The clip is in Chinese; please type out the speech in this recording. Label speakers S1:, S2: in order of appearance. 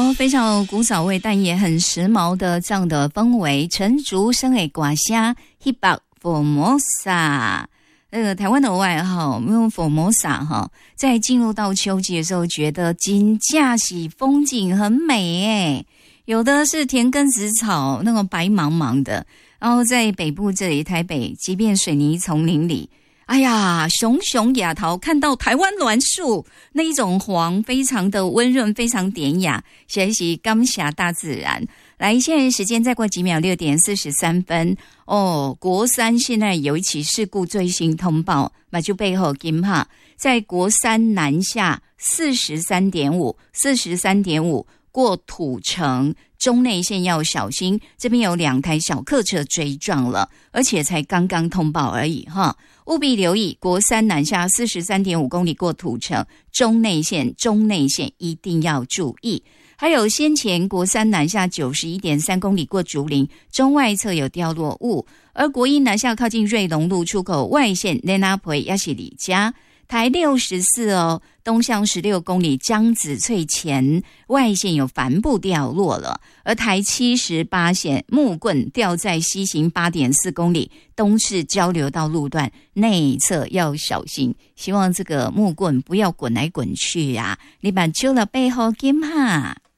S1: 哦，非常有古早味，但也很时髦的这样的氛围。陈竹生的歌声 Hip Hop Formosa， 台湾的外号用 Formosa 哈，在进入到秋季的时候，觉得真的是风景很美诶，有的是田埂子草，那种白茫茫的，然后在北部这里台北，即便水泥丛林里。哎呀，熊熊雅桃看到台湾栾树那一种黄，非常的温润，非常典雅，学习感谢大自然。来，现在时间再过几秒，6点43分哦。国三现在有一起事故最新通报，马就背后金哈，在国三南下43.5过土城中内线要小心，这边有2台小客车追撞了，而且才刚刚通报而已哈，务必留意国三南下43.5公里过土城中内线一定要注意。还有先前国三南下91.3公里过竹林，中外侧有掉落物，而国一南下靠近瑞隆路出口外线雷纳培也是李家。台64哦，东向16公里江子翠前外线有帆布掉落了，而台78线木棍掉在西行8.4公里东势交流道路段内侧要小心，希望这个木棍不要滚来滚去啊，你把揪了背后金哈。